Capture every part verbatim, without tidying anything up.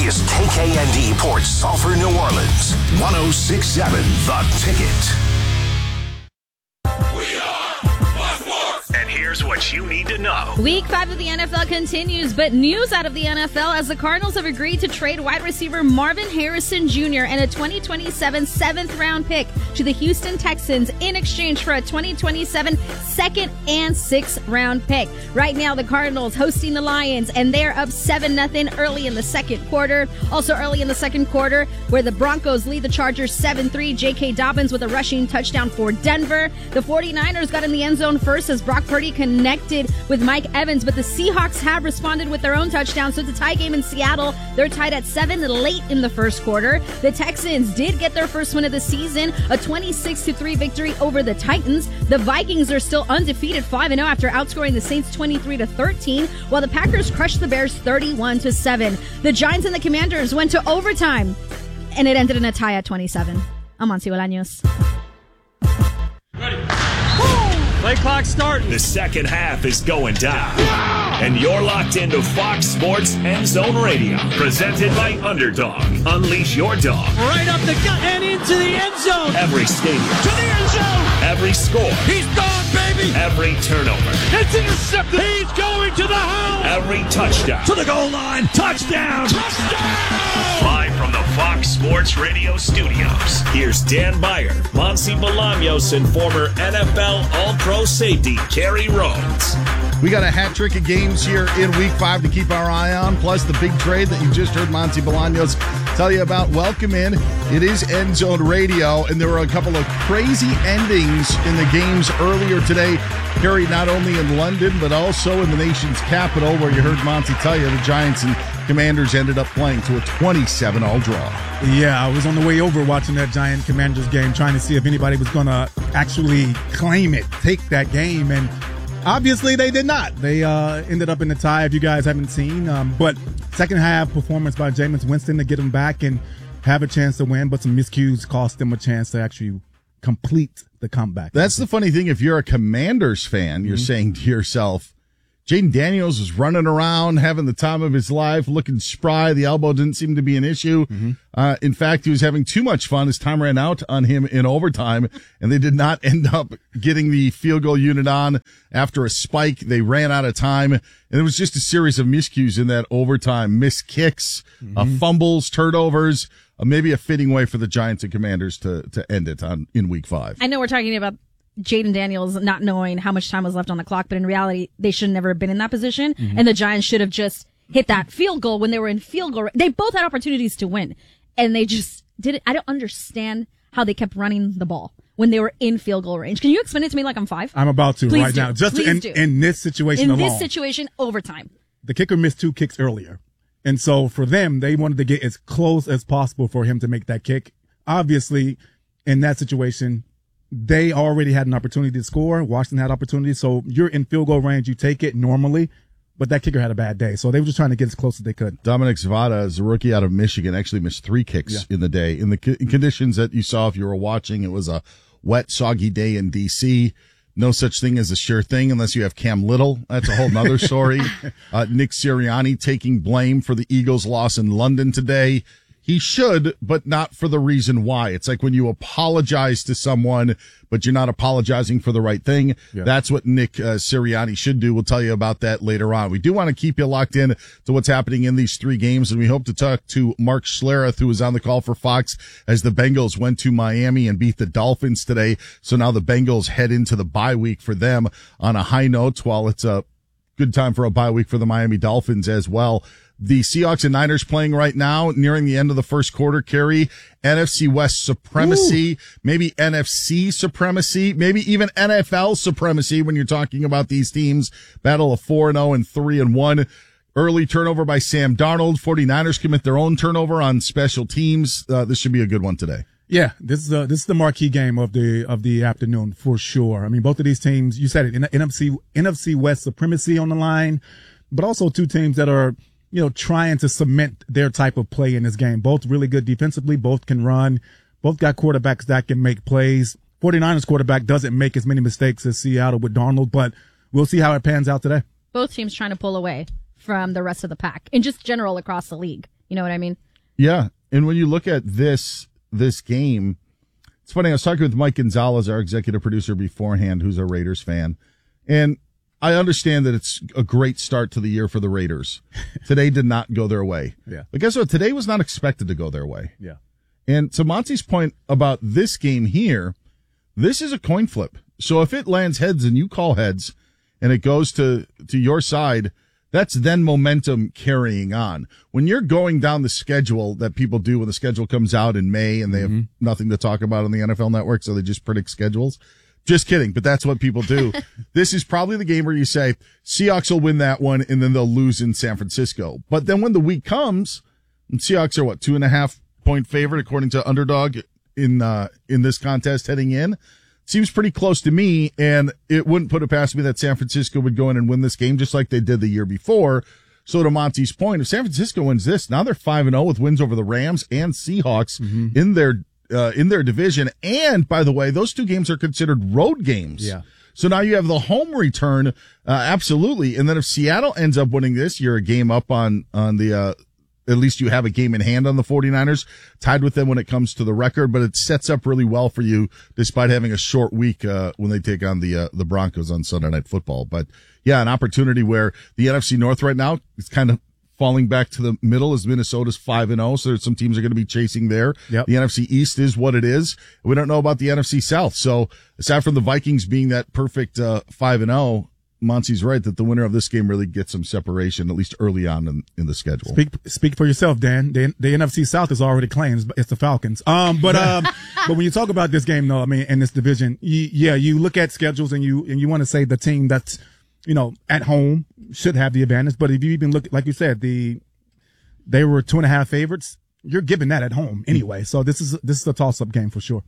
is K K N D Port Sulphur, New Orleans. one oh six point seven The Ticket. And here's what you need to know. Week five of the N F L continues, but news out of the N F L as the Cardinals have agreed to trade wide receiver Marvin Harrison Junior and a twenty twenty-seven seventh round pick to the Houston Texans in exchange for a twenty twenty-seven second and sixth round pick. Right now, the Cardinals hosting the Lions, and they're up seven nothing early in the second quarter. Also early in the second quarter, where the Broncos lead the Chargers seven three. J K. Dobbins with a rushing touchdown for Denver. The 49ers got in the end zone first as Brock Purdy connected with Mike Evans, but the Seahawks have responded with their own touchdown, so it's a tie game in Seattle. They're tied at seven late in the first quarter. The Texans did get their first win of the season, a twenty-six to three victory over the Titans. The Vikings are still undefeated five and oh after outscoring the Saints twenty-three to thirteen, while the Packers crushed the Bears thirty-one to seven. The Giants and the Commanders went to overtime, and it ended in a tie at twenty-seven. I'm Monty Bolaños. Play clock starting. The second half is going down. And you're locked into Fox Sports End Zone Radio. Presented by Underdog. Unleash your dog. Right up the gut and into the end zone. Every stadium. To the end zone. Every score. He's gone, baby. Every turnover. It's intercepted. He's going to the house. Every touchdown. To the goal line. Touchdown. Touchdown. Live from the Fox Sports Radio studios. Here's Dan Beyer, Monty Bolaños, and former N F L All-Pro safety Kerry Rhodes. We got a hat trick of games here in week five to keep our eye on, plus the big trade that you just heard Monty Bolaños tell you about. Welcome in. It is End Zone Radio, and there were a couple of crazy endings in the games earlier today, carried not only in London, but also in the nation's capital, where you heard Monty tell you the Giants and Commanders ended up playing to a twenty-seven all draw. Yeah, I was on the way over watching that Giant Commanders game, trying to see if anybody was going to actually claim it, take that game, and obviously they did not. They uh, ended up in the tie, if you guys haven't seen. Um, but second half performance by Jameis Winston to get them back and have a chance to win, but some miscues cost them a chance to actually complete the comeback. That's the funny thing. If you're a Commanders fan, you're mm-hmm. saying to yourself, Jaden Daniels was running around, having the time of his life, looking spry. The elbow didn't seem to be an issue. Mm-hmm. Uh, in fact, he was having too much fun as time ran out on him in overtime, and they did not end up getting the field goal unit on after a spike. They ran out of time, and it was just a series of miscues in that overtime. Missed kicks, mm-hmm. uh, fumbles, turnovers. Uh, maybe a fitting way for the Giants and Commanders to, to end it on in week five. I know we're talking about Jaden Daniels not knowing how much time was left on the clock, but in reality, they should never have been in that position. Mm-hmm. And the Giants should have just hit that field goal when they were in field goal. They both had opportunities to win, and they just didn't. I don't understand how they kept running the ball when they were in field goal range. Can you explain it to me like I'm five? I'm about to Please right do. now. Just Please in, do. in this situation in alone. In this situation, overtime. The kicker missed two kicks earlier. And so for them, they wanted to get as close as possible for him to make that kick. Obviously, in that situation, they already had an opportunity to score. Washington had opportunity. So you're in field goal range. You take it normally, but that kicker had a bad day. So they were just trying to get as close as they could. Dominic Zavada, as a rookie out of Michigan, actually missed three kicks yeah. in the day. In the co- conditions that you saw if you were watching, it was a wet, soggy day in D C. No such thing as a sure thing unless you have Cam Little. That's a whole nother story. uh, Nick Sirianni taking blame for the Eagles' loss in London today. He should, but not for the reason why. It's like when you apologize to someone, but you're not apologizing for the right thing. Yeah. That's what Nick uh, Sirianni should do. We'll tell you about that later on. We do want to keep you locked in to what's happening in these three games, and we hope to talk to Mark Schlereth, who was on the call for Fox as the Bengals went to Miami and beat the Dolphins today. So now the Bengals head into the bye week for them on a high note, while it's a good time for a bye week for the Miami Dolphins as well. The Seahawks and Niners playing right now, nearing the end of the first quarter. Kerry, N F C West supremacy, Ooh. maybe N F C supremacy, maybe even N F L supremacy when you're talking about these teams. Battle of four and oh and three and one. Early turnover by Sam Darnold. 49ers commit their own turnover on special teams. Uh, this should be a good one today. Yeah, this is the this is the marquee game of the of the afternoon for sure. I mean, both of these teams, you said it, N F C N F C West supremacy on the line, but also two teams that are, you know, trying to cement their type of play in this game. Both really good defensively. Both can run. Both got quarterbacks that can make plays. 49ers quarterback doesn't make as many mistakes as Seattle with Darnold, but we'll see how it pans out today. Both teams trying to pull away from the rest of the pack and just general across the league. You know what I mean? Yeah. And when you look at this, this game, it's funny. I was talking with Mike Gonzalez, our executive producer beforehand, who's a Raiders fan. And I understand that it's a great start to the year for the Raiders. Today did not go their way. Yeah. But guess what? Today was not expected to go their way. Yeah. And to Monty's point about this game here, this is a coin flip. So if it lands heads and you call heads and it goes to, to your side, that's then momentum carrying on. When you're going down the schedule that people do when the schedule comes out in May and they have mm-hmm. nothing to talk about on the N F L Network, so they just predict schedules. Just kidding, but that's what people do. This is probably the game where you say Seahawks will win that one and then they'll lose in San Francisco. But then when the week comes, and Seahawks are what, two and a half point favorite according to Underdog in, uh, in this contest heading in. Seems pretty close to me, and it wouldn't put it past me that San Francisco would go in and win this game just like they did the year before. So to Monty's point, if San Francisco wins this, now they're five and oh with wins over the Rams and Seahawks mm-hmm. in their uh, in their division. And by the way, those two games are considered road games. Yeah. So now you have the home return, uh, absolutely. And then if Seattle ends up winning this, you're a game up on on the uh at least you have a game in hand on the 49ers, tied with them when it comes to the record, but it sets up really well for you despite having a short week, uh, when they take on the, uh, the Broncos on Sunday Night Football. But yeah, an opportunity where the N F C North right now is kind of falling back to the middle as Minnesota's five and oh. So there's some teams are going to be chasing there. Yep. The N F C East is what it is. We don't know about the N F C South. So aside from the Vikings being that perfect, uh, five and oh, Monty's right that the winner of this game really gets some separation, at least early on in, in the schedule. Speak speak for yourself, Dan. The, the N F C South is already claimed. It's the Falcons. Um, but um, but when you talk about this game, though, I mean, in this division, you, yeah, you look at schedules and you and you want to say the team that's, you know, at home should have the advantage. But if you even look, like you said, the they were two and a half favorites. You're giving that at home anyway. So this is this is a toss up game for sure.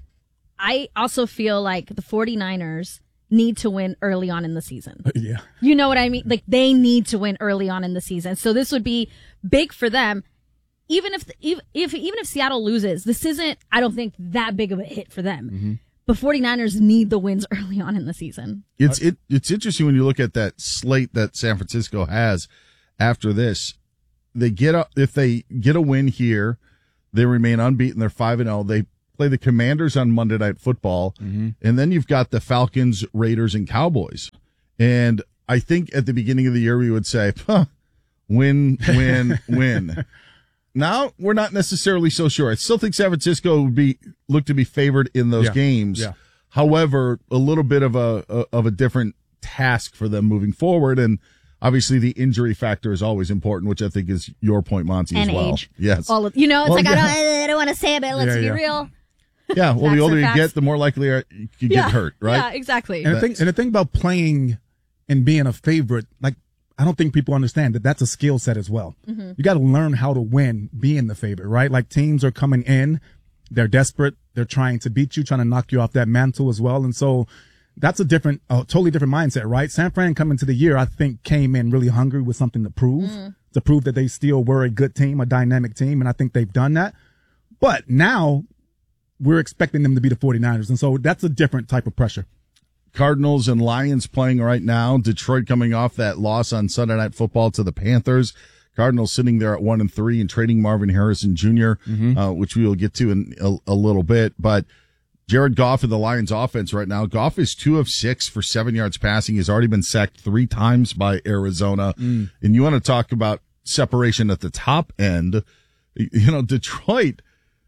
I also feel like the 49ers need to win early on in the season. Yeah. You know what I mean? Like they need to win early on in the season. So this would be big for them. Even if, if, if even if Seattle loses, this isn't, I don't think, that big of a hit for them. Mm-hmm. But 49ers need the wins early on in the season. It's, it, it's interesting when you look at that slate that San Francisco has after this. They get a, if they get a win here, they remain unbeaten. They're five and oh. They play the Commanders on Monday Night Football, mm-hmm. and then you've got the Falcons, Raiders, and Cowboys. And I think at the beginning of the year we would say, huh, win, win, win. Now we're not necessarily so sure. I still think San Francisco would be look to be favored in those yeah. games. Yeah. However, a little bit of a, a of a different task for them moving forward, and obviously the injury factor is always important, which I think is your point, Monty, and as well. Age. Yes, all of, you know, it's well, like yeah. I don't, I don't want to say it, but let's yeah, be yeah. real. Yeah, well, Facts the older are you facts. get, the more likely you get yeah. hurt, right? Yeah, exactly. And the thing, and the thing about playing and being a favorite, like, I don't think people understand that that's a skill set as well. Mm-hmm. You got to learn how to win being the favorite, right? Like teams are coming in, they're desperate, they're trying to beat you, trying to knock you off that mantle as well. And so that's a different, a totally different mindset, right? San Fran coming to the year, I think came in really hungry with something to prove, mm. to prove that they still were a good team, a dynamic team. And I think they've done that. But now we're expecting them to be the 49ers. And so that's a different type of pressure. Cardinals and Lions playing right now. Detroit coming off that loss on Sunday Night Football to the Panthers. Cardinals sitting there at one and three and trading Marvin Harrison Junior, mm-hmm. uh, which we will get to in a, a little bit. But Jared Goff in the Lions offense right now. Goff is two of six for seven yards passing. He's already been sacked three times by Arizona. Mm. And you want to talk about separation at the top end. You know, Detroit,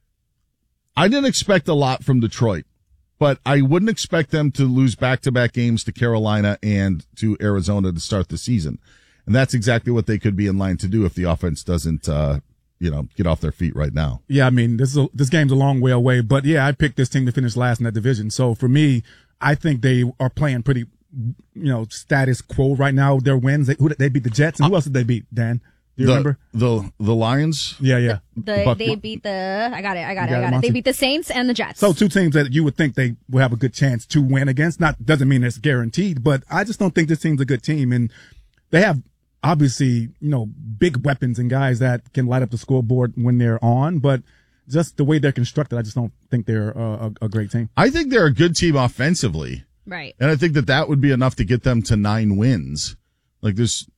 I didn't expect a lot from Detroit, but I wouldn't expect them to lose back-to-back games to Carolina and to Arizona to start the season. And that's exactly what they could be in line to do if the offense doesn't, uh, you know, get off their feet right now. Yeah, I mean, this is a, this game's a long way away, but yeah, I picked this team to finish last in that division. So for me, I think they are playing pretty, you know, status quo right now. Their wins, they, who they beat the Jets, and who else did they beat, Dan? Do you the, remember? The the Lions? Yeah, yeah. The, Buck- they beat the, I got it, I got You it, I got it, got it. Monty? They beat the Saints and the Jets. So two teams that you would think they will have a good chance to win against. Not, doesn't mean it's guaranteed, but I just don't think this team's a good team. And they have obviously, you know, big weapons and guys that can light up the scoreboard when they're on, but just the way they're constructed, I just don't think they're a, a, a great team. I think they're a good team offensively. Right. And I think that that would be enough to get them to nine wins. Like there's,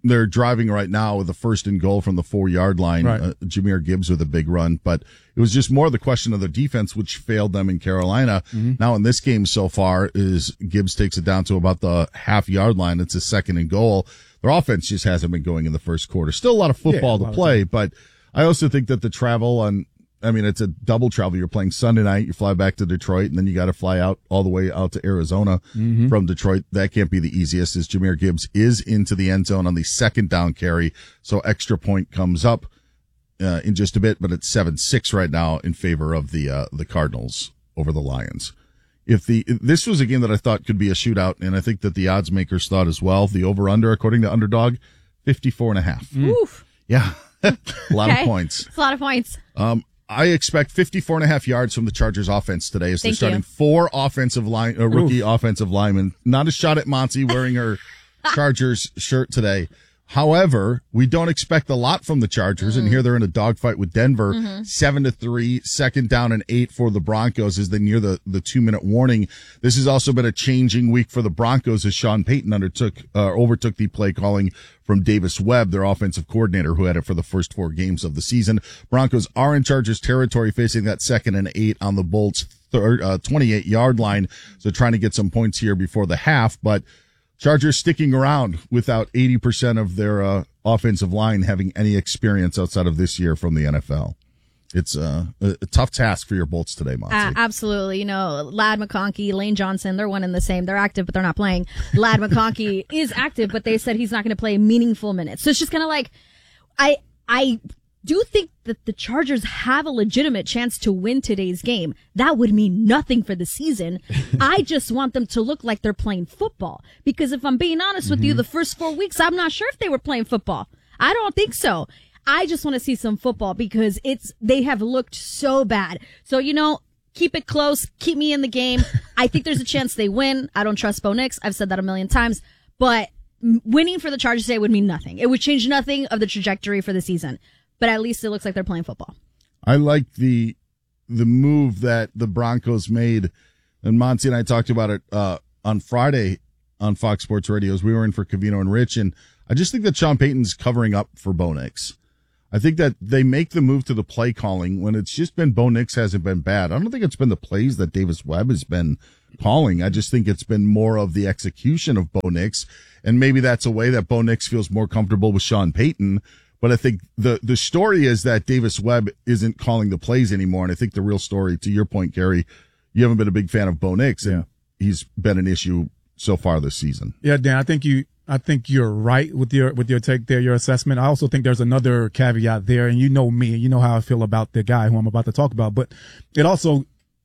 they're driving right now with a first and goal from the four-yard line. Right. Uh, Jahmyr Gibbs with a big run, but it was just more the question of the defense, which failed them in Carolina. Mm-hmm. Now in this game so far, is Gibbs takes it down to about the half-yard line. It's a second and goal. Their offense just hasn't been going in the first quarter. Still a lot of football yeah, to play, but I also think that the travel on, I mean, it's a double travel. You're playing Sunday night, you fly back to Detroit, and then you got to fly out all the way out to Arizona mm-hmm. from Detroit. That can't be the easiest, as Jahmyr Gibbs is into the end zone on the second down carry, so extra point comes up uh, in just a bit, but it's seven six right now in favor of the uh, the Cardinals over the Lions. If the this was a game that I thought could be a shootout, and I think that the odds makers thought as well. The over-under, according to Underdog, fifty-four and a half. Mm. Oof. Yeah. a lot okay. of points. It's a lot of points. Um, I expect fifty-four and a half yards from the Chargers offense today as they're Thank starting you. four offensive line, uh, rookie Oof. offensive linemen. Not a shot at Monty wearing her Chargers shirt today. However, we don't expect a lot from the Chargers, mm. and here they're in a dogfight with Denver, mm-hmm. seven to three, second down and eight for the Broncos as they near the, the two minute warning. This has also been a changing week for the Broncos as Sean Payton undertook, uh, overtook the play calling from Davis Webb, their offensive coordinator, who had it for the first four games of the season. Broncos are in Chargers territory, facing that second and eight on the Bolts' third, uh, twenty-eight yard line. So trying to get some points here before the half, but Chargers sticking around without eighty percent of their uh, offensive line having any experience outside of this year from the N F L. It's uh, a, a tough task for your Bolts today, Monty. Uh, absolutely. You know, Ladd McConkey, Lane Johnson, they're one and the same. They're active, but they're not playing. Ladd McConkey is active, but they said he's not going to play meaningful minutes. So it's just kind of like, I, I do think that the Chargers have a legitimate chance to win today's game. That would mean nothing for the season. I just want them to look like they're playing football. Because if I'm being honest with mm-hmm. you, the first four weeks, I'm not sure if they were playing football. I don't think so. I just want to see some football because it's, they have looked so bad. So, you know, keep it close. Keep me in the game. I think there's a chance they win. I don't trust Bo Nix. I've said that a million times, but winning for the Chargers today would mean nothing. It would change nothing of the trajectory for the season, but at least it looks like they're playing football. I like the, the move that the Broncos made, and Monty and I talked about it, uh, on Friday on Fox Sports Radio as we were in for Covino and Rich. And I just think that Sean Payton's covering up for Bo Nix. I think that they make the move to the play calling when it's just been Bo Nix hasn't been bad. I don't think it's been the plays that Davis Webb has been calling. I just think it's been more of the execution of Bo Nix. And maybe that's a way that Bo Nix feels more comfortable with Sean Payton. But I think the, the story is that Davis Webb isn't calling the plays anymore. And I think the real story, to your point, Gary, you haven't been a big fan of Bo Nix, and yeah. he's been an issue so far this season. Yeah, Dan, I think you, I think you're right with your, with your take there, your assessment. I also think there's another caveat there, and you know me, you know how I feel about the guy who I'm about to talk about, but it also,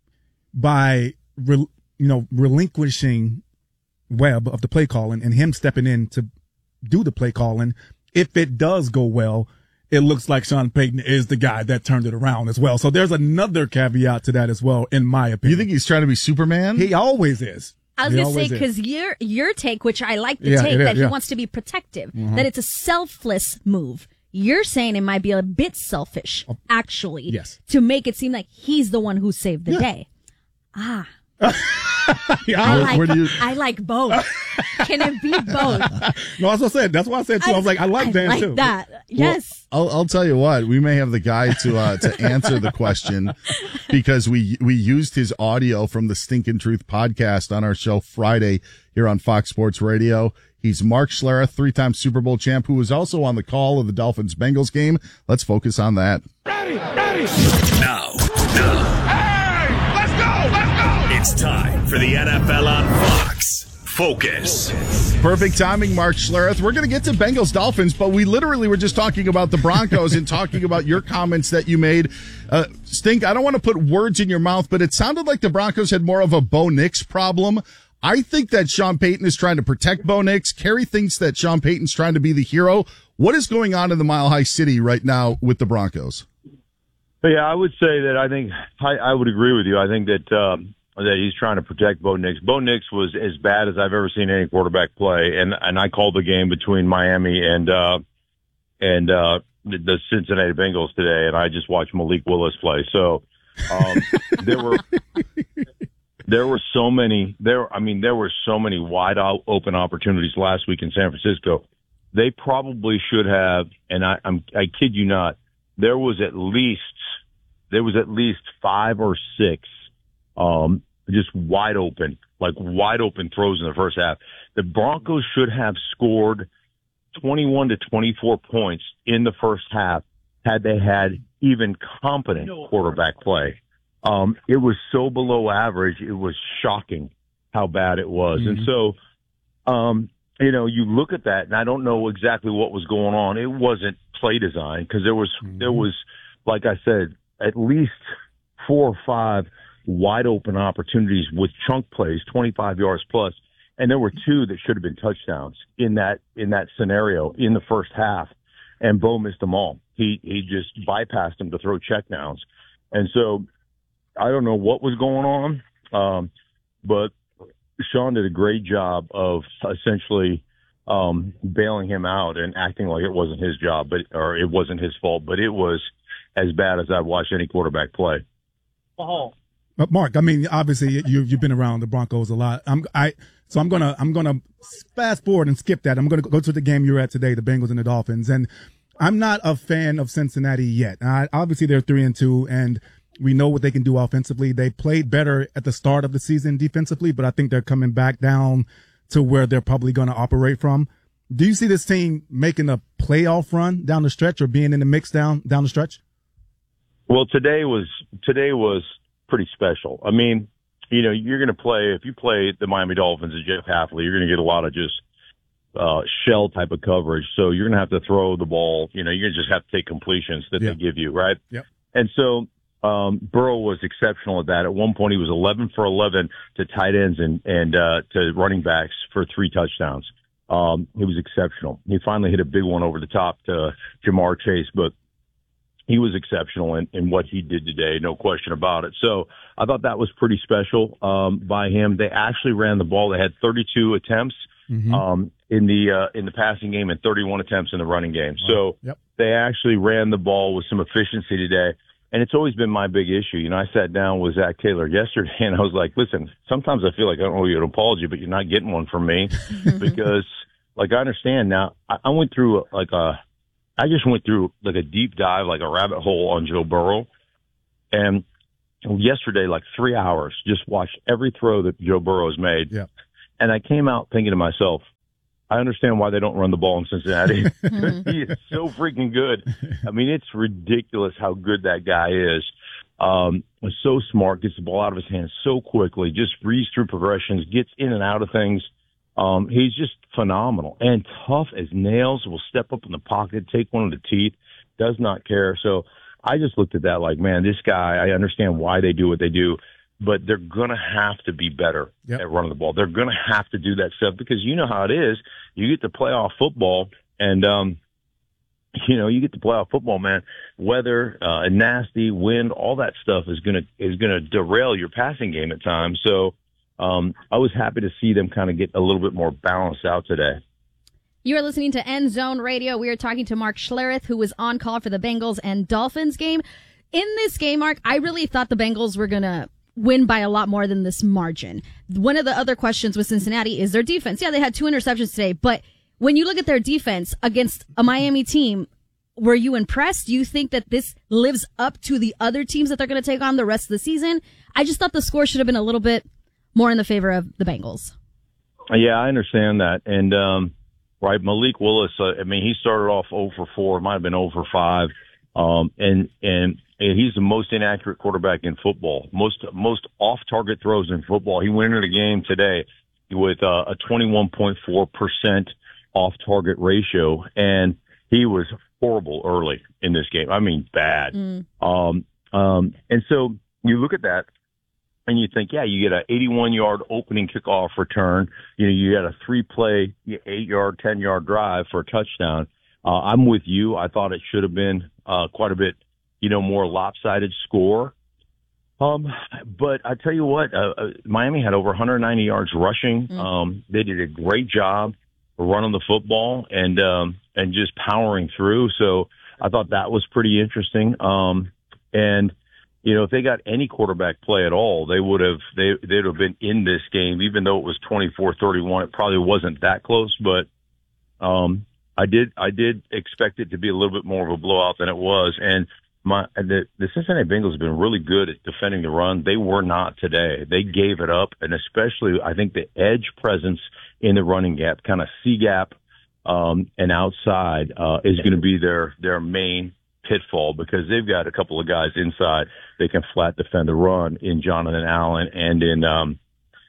by, re, you know, relinquishing Webb of the play calling and him stepping in to do the play calling, if it does go well, it looks like Sean Payton is the guy that turned it around as well. So there's another caveat to that as well, in my opinion. You think he's trying to be Superman? He always is. I was going to say, because your your take, which I like the yeah, take, is, that yeah. he wants to be protective, mm-hmm. that it's a selfless move. You're saying it might be a bit selfish, actually, yes. to make it seem like he's the one who saved the yeah. day. Ah. yeah, I, where, like, where do you... I like both. Can it be both? No, that's what I said. That's what I said too. I, I was like, I like I Dan like too. that. Yes. Well, I'll, I'll tell you what. We may have the guy to uh, to answer the question because we we used his audio from the Stinkin' Truth podcast on our show Friday here on Fox Sports Radio. He's Mark Schlereth, three-time Super Bowl champ, who was also on the call of the Dolphins-Bengals game. Let's focus on that. Ready, ready. Now, now. Hey, let's go, let's go. It's time for the N F L on Fox. Focus. Perfect timing, Mark Schlereth. We're going to get to Bengals Dolphins, but we literally were just talking about the Broncos and talking about your comments that you made. Uh, Stink, I don't want to put words in your mouth, but it sounded like the Broncos had more of a Bo Nix problem. I think that Sean Payton is trying to protect Bo Nix. Kerry thinks that Sean Payton's trying to be the hero. What is going on in the Mile High City right now with the Broncos? Yeah, I would say that I think I, I would agree with you. I think that um, that he's trying to protect Bo Nix. Bo Nix was as bad as I've ever seen any quarterback play, and and I called the game between Miami and uh, and uh, the Cincinnati Bengals today, and I just watched Malik Willis play. So um, there were there were so many there. I mean, there were so many wide open opportunities last week in San Francisco they probably should have, and I, I'm, I kid you not, there was at least, there was at least five or six, um, just wide open, like wide open throws in the first half. The Broncos should have scored twenty-one to twenty-four points in the first half had they had even competent quarterback play. Um, it was so below average. It was shocking how bad it was. Mm-hmm. And so, um, you know, you look at that, and I don't know exactly what was going on. It wasn't play design because there was, mm-hmm. there was, like I said, at least four or five wide open opportunities with chunk plays, twenty-five yards plus. And there were two that should have been touchdowns in that, in that scenario in the first half. And Bo missed them all. He, he just bypassed them to throw checkdowns. And so I don't know what was going on. Um, but Sean did a great job of essentially, um, bailing him out and acting like it wasn't his job, but, or it wasn't his fault, but it was as bad as I've watched any quarterback play. Oh. But Mark, I mean, obviously you, you've been around the Broncos a lot. I'm, I, so I'm going to, I'm going to fast forward and skip that. I'm going to go to the game you're at today, the Bengals and the Dolphins. And I'm not a fan of Cincinnati yet. I, obviously they're three and two and we know what they can do offensively. They played better at the start of the season defensively, but I think they're coming back down to where they're probably going to operate from. Do you see this team making a playoff run down the stretch or being in the mix down, down the stretch? Well, today was, today was pretty special. I mean, you know, you're going to play, if you play the Miami Dolphins and Jeff Hafley, you're going to get a lot of just, uh, shell type of coverage. So you're going to have to throw the ball, you know, you're going to just have to take completions that yeah. they give you, right? Yeah. And so, um, Burrow was exceptional at that. At one point, he was eleven for eleven to tight ends and, and, uh, to running backs for three touchdowns. Um, he was exceptional. He finally hit a big one over the top to Jamar Chase, but he was exceptional in, in what he did today, no question about it. So I thought that was pretty special um, by him. They actually ran the ball. They had thirty-two attempts mm-hmm. um, in the uh, in the passing game and thirty-one attempts in the running game. So yep. they actually ran the ball with some efficiency today. And it's always been my big issue. You know, I sat down with Zach Taylor yesterday, and I was like, listen, sometimes I feel like I don't owe you an apology, but you're not getting one from me because, like, I understand now. I, I went through, like, a I just went through like a deep dive, like a rabbit hole on Joe Burrow. And yesterday, like three hours, just watched every throw that Joe Burrow has made. Yeah. And I came out thinking to myself, I understand why they don't run the ball in Cincinnati. He is so freaking good. I mean, it's ridiculous how good that guy is. Um, so smart, gets the ball out of his hands so quickly, just reads through progressions, gets in and out of things. Um, he's just phenomenal and tough as nails, will step up in the pocket, take one of the teeth, does not care. So I just looked at that like, man, this guy, I understand why they do what they do, but they're going to have to be better yep. at running the ball. They're going to have to do that stuff because you know how it is. You get to playoff football and, um, you know, you get to playoff football, man, weather, uh, nasty wind, all that stuff is going to, is going to derail your passing game at times. So, Um, I was happy to see them kind of get a little bit more balanced out today. You are listening to End Zone Radio. We are talking to Mark Schlereth, who was on call for the Bengals and Dolphins game. In this game, Mark, I really thought the Bengals were going to win by a lot more than this margin. One of the other questions with Cincinnati is their defense. Yeah, they had two interceptions today, but when you look at their defense against a Miami team, were you impressed? Do you think that this lives up to the other teams that they're going to take on the rest of the season? I just thought the score should have been a little bit more in the favor of the Bengals. Yeah, I understand that. And, um, right, Malik Willis, uh, I mean, he started off zero for four, might have been zero for five. Um, and, and, and he's the most inaccurate quarterback in football. Most, most off-target throws in football. He went into the game today with uh, a twenty-one point four percent off-target ratio. And he was horrible early in this game. I mean, bad. Mm. Um, um, and so you look at that, and you think, yeah, you get an eighty-one yard opening kickoff return. You know, you got a three play, eight yard, ten yard drive for a touchdown. Uh, I'm with you. I thought it should have been, uh, quite a bit, you know, more lopsided score. Um, but I tell you what, uh, uh, Miami had over one hundred ninety yards rushing. Mm-hmm. Um, they did a great job running the football and, um, and just powering through. So I thought that was pretty interesting. Um, and, You know, if they got any quarterback play at all, they would have, they, they'd have been in this game, even though it was twenty-four thirty-one. It probably wasn't that close, but, um, I did I did expect it to be a little bit more of a blowout than it was, and my the, the Cincinnati Bengals have been really good at defending the run. They were not today. They gave it up, and especially I think the edge presence in the running gap, kind of C gap um, and outside, uh, is going to be their their main pitfall, because they've got a couple of guys inside they can flat defend the run in Jonathan Allen and in um,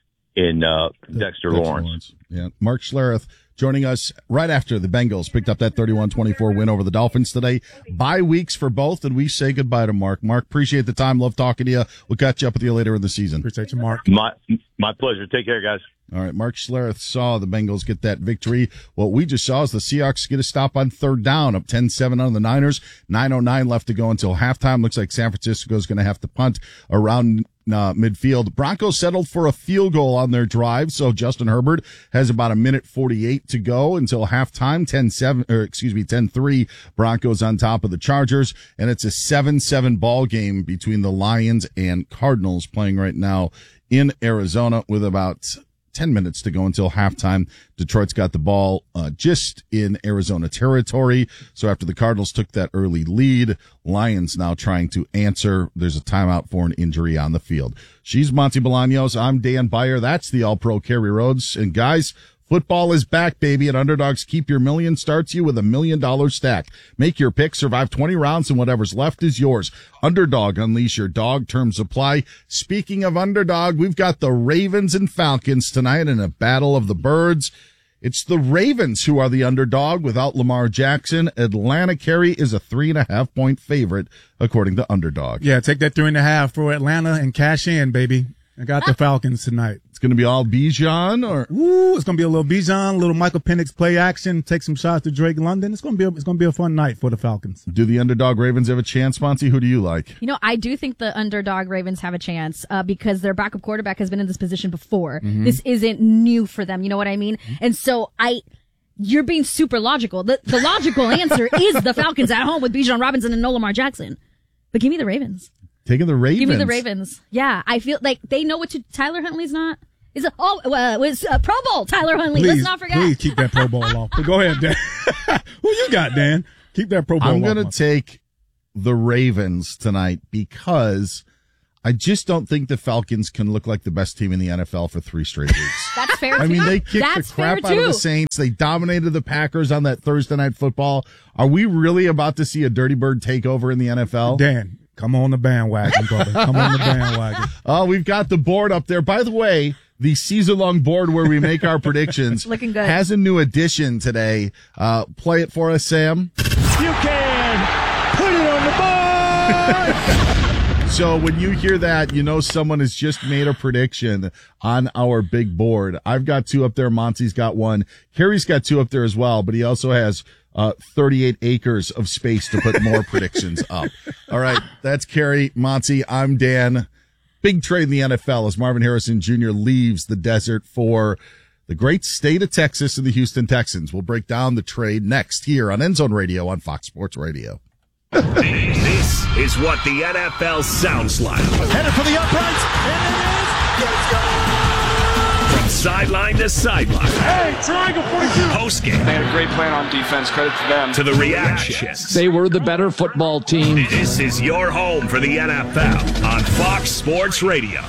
in uh, Dexter, Dexter Lawrence. Lawrence. Yeah, Mark Schlereth joining us right after the Bengals picked up that thirty-one twenty-four win over the Dolphins today. Bye weeks for both, and we say goodbye to Mark. Mark, appreciate the time. Love talking to you. We'll catch up with you later in the season. Appreciate you, Mark. My my pleasure. Take care, guys. All right, Mark Schlereth saw the Bengals get that victory. What we just saw is the Seahawks get a stop on third down, up ten seven on the Niners. nine oh nine left to go until halftime. Looks like San Francisco is going to have to punt around uh, midfield. Broncos settled for a field goal on their drive, so Justin Herbert has about a minute forty-eight to go until halftime. ten seven, or excuse me, ten three. Broncos on top of the Chargers, and it's a seven seven ball game between the Lions and Cardinals playing right now in Arizona with about ten minutes to go until halftime. Detroit's got the ball uh, just in Arizona territory. So after the Cardinals took that early lead, Lions now trying to answer. There's a timeout for an injury on the field. She's Monty Bolaños. I'm Dan Beyer. That's the All-Pro Kerry Rhodes. And guys, football is back, baby, and Underdogs Keep Your Million starts you with a million dollar stack. Make your pick, survive twenty rounds, and whatever's left is yours. Underdog, unleash your dog. Terms apply. Speaking of Underdog, we've got the Ravens and Falcons tonight in a battle of the birds. It's the Ravens who are the underdog without Lamar Jackson. Atlanta, Kerry, is a three and a half point favorite, according to Underdog. Yeah, take that three and a half for Atlanta and cash in, baby. I got the Falcons tonight. It's going to be all Bijan, or ooh, it's going to be a little Bijan, a little Michael Penix play action, take some shots to Drake London. It's going to be a, it's going to be a fun night for the Falcons. Do the Underdog Ravens have a chance, Monty? Who do you like? You know, I do think the Underdog Ravens have a chance uh, because their backup quarterback has been in this position before. Mm-hmm. This isn't new for them. You know what I mean? And so I, you're being super logical. The, the logical answer is the Falcons at home with Bijan Robinson and no Lamar Jackson. But give me the Ravens. Taking the Ravens. Give me the Ravens. Yeah, I feel like they know what to, Tyler Huntley's not. Is it, oh, uh, was uh, Pro Bowl Tyler Huntley. Please, Let's not forget. Please keep that Pro Bowl off. But go ahead, Dan. Who you got, Dan? Keep that Pro Bowl I'm off. I'm going to take the Ravens tonight because I just don't think the Falcons can look like the best team in the N F L for three straight weeks. That's fair, too. I mean, they kicked That's the crap fair out too. of the Saints. They dominated the Packers on that Thursday Night Football. Are we really about to see a Dirty Bird takeover in the N F L? Dan, come on the bandwagon, brother. Come on the bandwagon. Oh, we've got the board up there. By the way, the season-long board where we make our predictions looking good. Has a new addition today. Uh, play it for us, Sam. You can put it on the board. So when you hear that, you know someone has just made a prediction on our big board. I've got two up there. Monty's got one. Kerry's got two up there as well, but he also has uh thirty-eight acres of space to put more predictions up. All right, that's Kerry, Monty. I'm Dan. Big trade in the N F L as Marvin Harrison Junior leaves the desert for the great state of Texas and the Houston Texans. We'll break down the trade next here on End Zone Radio on Fox Sports Radio. This is what the N F L sounds like. Headed for the uprights, and it is. Let's go! From sideline to sideline. Hey, triangle forty-two. Post game. They had a great plan on defense. Credit to them. To the reactions. They were the better football team. This is your home for the N F L on Fox Sports Radio.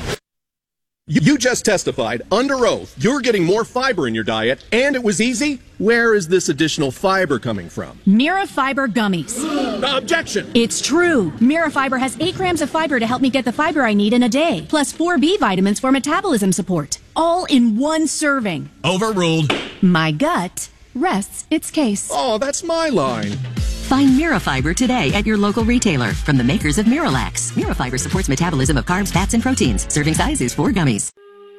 You just testified under oath you're getting more fiber in your diet, and it was easy. Where is this additional fiber coming from? Mira Fiber Gummies. Objection! It's true. Mira Fiber has eight grams of fiber to help me get the fiber I need in a day, plus four B vitamins for metabolism support. All in one serving. Overruled. My gut rests its case. Oh, that's my line. Find Mirafiber today at your local retailer from the makers of Miralax. Mirafiber supports metabolism of carbs, fats, and proteins. Serving size is four gummies.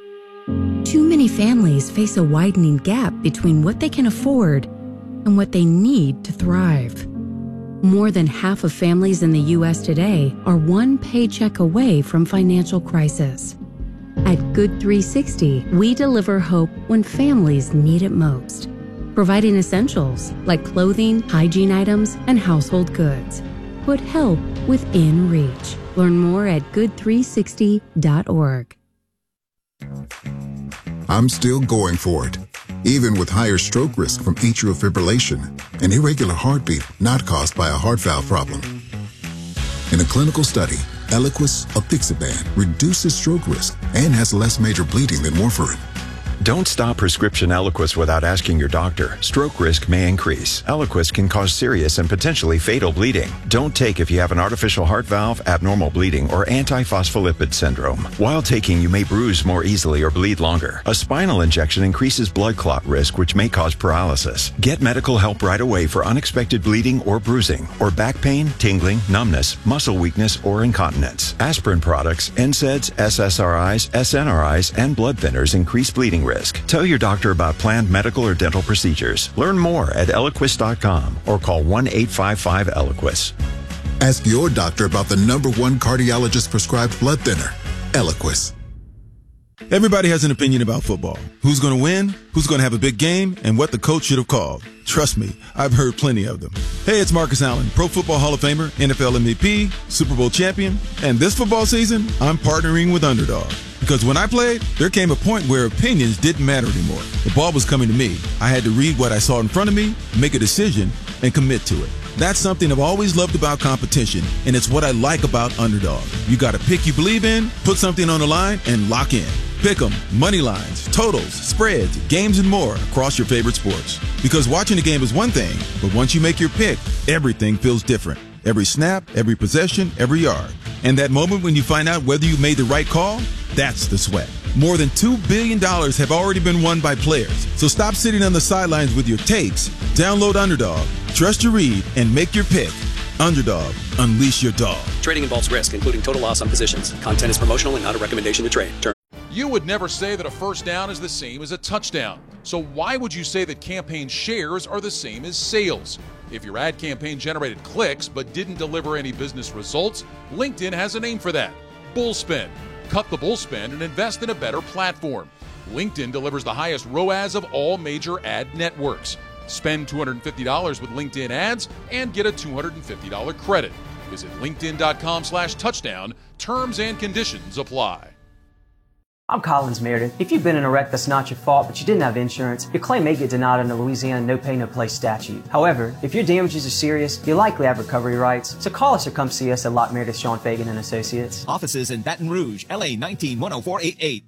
Too many families face a widening gap between what they can afford and what they need to thrive. More than half of families in the U S today are one paycheck away from financial crisis. At Good three sixty, we deliver hope when families need it most, providing essentials like clothing, hygiene items, and household goods. Put help within reach. Learn more at good three sixty dot org. I'm still going for it. even with higher stroke risk from atrial fibrillation, an irregular heartbeat not caused by a heart valve problem. In a clinical study, Eliquis apixaban reduces stroke risk and has less major bleeding than warfarin. Don't stop prescription Eliquis without asking your doctor. Stroke risk may increase. Eliquis can cause serious and potentially fatal bleeding. Don't take if you have an artificial heart valve, abnormal bleeding, or antiphospholipid syndrome. While taking, you may bruise more easily or bleed longer. A spinal injection increases blood clot risk, which may cause paralysis. Get medical help right away for unexpected bleeding or bruising, or back pain, tingling, numbness, muscle weakness, or incontinence. Aspirin products, N SAIDs, S S R Is, S N R Is, and blood thinners increase bleeding risk. Tell your doctor about planned medical or dental procedures. Learn more at Eliquis dot com or call one eight five five Eliquis. Ask your doctor about the number one cardiologist prescribed blood thinner, Eliquis. Everybody has an opinion about football. Who's going to win, who's going to have a big game, and what the coach should have called. Trust me, I've heard plenty of them. Hey, it's Marcus Allen, Pro Football Hall of Famer, N F L M V P, Super Bowl champion, and this football season, I'm partnering with Underdog. Because when I played, there came a point where opinions didn't matter anymore. The ball was coming to me. I had to read what I saw in front of me, make a decision, and commit to it. That's something I've always loved about competition, and it's what I like about Underdog. You got a pick you believe in, put something on the line, and lock in. Pick 'em, money lines, totals, spreads, games, and more across your favorite sports. Because watching a game is one thing, but once you make your pick, everything feels different. Every snap, every possession, every yard. And that moment when you find out whether you made the right call, that's the sweat. More than two billion dollars have already been won by players. So stop sitting on the sidelines with your takes. Download Underdog, trust your read, and make your pick. Underdog, unleash your dog. Trading involves risk, including total loss on positions. Content is promotional and not a recommendation to trade. Term- You would never say that a first down is the same as a touchdown. So why would you say that campaign shares are the same as sales? If your ad campaign generated clicks but didn't deliver any business results, LinkedIn has a name for that: Bullspin. Cut the bullspin and invest in a better platform. LinkedIn delivers the highest R O A S of all major ad networks. Spend two hundred fifty dollars with LinkedIn ads and get a two hundred fifty dollars credit. Visit linkedin.com slash touchdown. Terms and conditions apply. I'm Collins Meredith. If you've been in a wreck that's not your fault, but you didn't have insurance, your claim may get denied under Louisiana No Pay No Play statute. However, if your damages are serious, you likely have recovery rights. So call us or come see us at Lott Meredith, Sean Fagan and Associates. Offices in Baton Rouge, L A nineteen one oh four eighty-eight.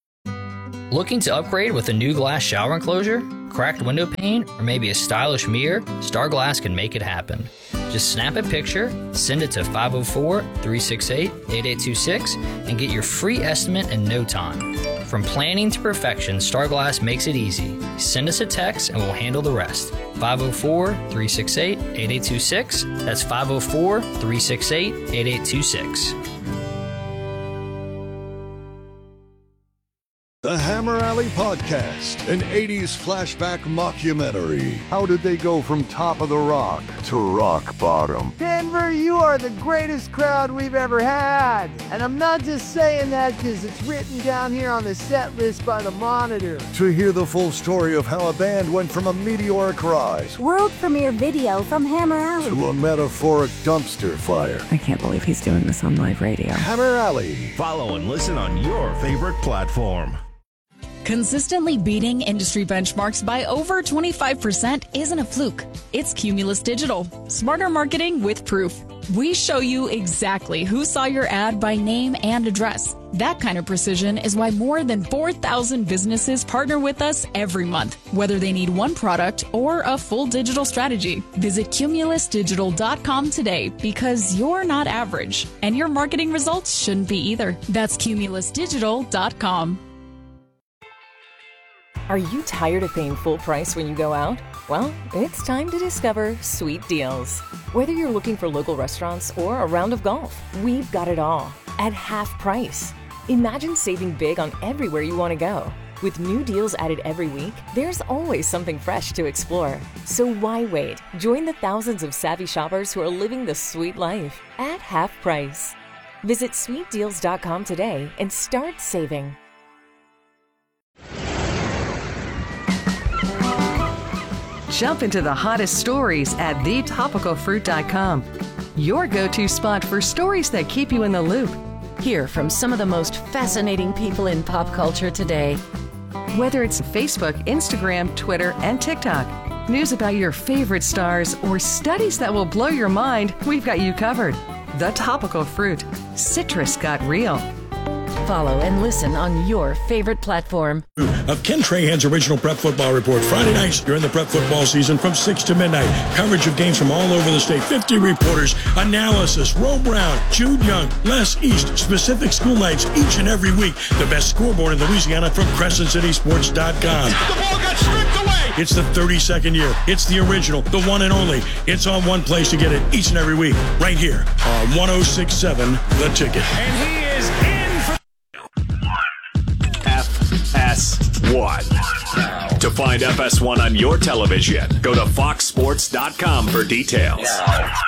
Looking to upgrade with a new glass shower enclosure, cracked window pane, or maybe a stylish mirror? Star Glass can make it happen. Just snap a picture, send it to five oh four, three six eight, eight eight two six, and get your free estimate in no time. From planning to perfection, Star Glass makes it easy. Send us a text and we'll handle the rest. five oh four, three six eight, eight eight two six. That's five oh four, three six eight, eight eight two six. The Hammer Alley Podcast, an eighties flashback mockumentary. How did they go from top of the rock to rock bottom? Denver, you are the greatest crowd we've ever had. And I'm not just saying that because it's written down here on the set list by the Monitor. To hear the full story of how a band went from a meteoric rise, world premiere video from Hammer Alley, to a metaphoric dumpster fire. I can't believe he's doing this on live radio. Hammer Alley. Follow and listen on your favorite platform. Consistently beating industry benchmarks by over twenty-five percent isn't a fluke. It's Cumulus Digital. Smarter marketing with proof. We show you exactly who saw your ad by name and address. That kind of precision is why more than four thousand businesses partner with us every month, whether they need one product or a full digital strategy. Visit cumulus digital dot com today because you're not average, and your marketing results shouldn't be either. That's cumulus digital dot com. Are you tired of paying full price when you go out? Well, it's time to discover Sweet Deals. Whether you're looking for local restaurants or a round of golf, we've got it all at half price. Imagine saving big on everywhere you want to go. With new deals added every week, there's always something fresh to explore. So why wait? Join the thousands of savvy shoppers who are living the sweet life at half price. Visit sweet deals dot com today and start saving. Jump into the hottest stories at the topical fruit dot com. Your go-to spot for stories that keep you in the loop. Hear from some of the most fascinating people in pop culture today. Whether it's Facebook, Instagram, Twitter, and TikTok, news about your favorite stars, or studies that will blow your mind, we've got you covered. The Topical Fruit. Citrus got real. Follow and listen on your favorite platform. Of Ken Trahan's original Prep Football Report. Friday nights during the prep football season from six to midnight. Coverage of games from all over the state. fifty reporters, analysis, Ro Brown, Jude Young, Les East, specific school nights each and every week. The best scoreboard in Louisiana from Crescent City Sports dot com. The ball got stripped away. It's the thirty-second year. It's the original, the one and only. It's on one place to get it each and every week. Right here on one oh six point seven The Ticket. And he is in for F S one. To find F S one on your television, go to fox sports dot com for details.